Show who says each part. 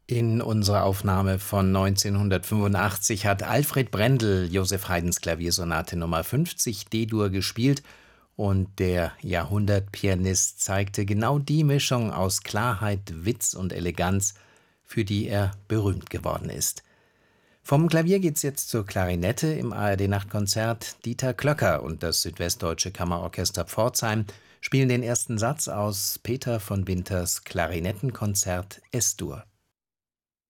Speaker 1: In unserer Aufnahme von 1985 hat Alfred Brendel Joseph Haydns Klaviersonate Nummer 50 D-Dur gespielt und der Jahrhundertpianist zeigte genau die Mischung aus Klarheit, Witz und Eleganz, für die er berühmt geworden ist. Vom Klavier geht's jetzt zur Klarinette im ARD-Nachtkonzert. Dieter Klöcker und das Südwestdeutsche Kammerorchester Pforzheim spielen den ersten Satz aus Peter von Winters Klarinettenkonzert Es-Dur.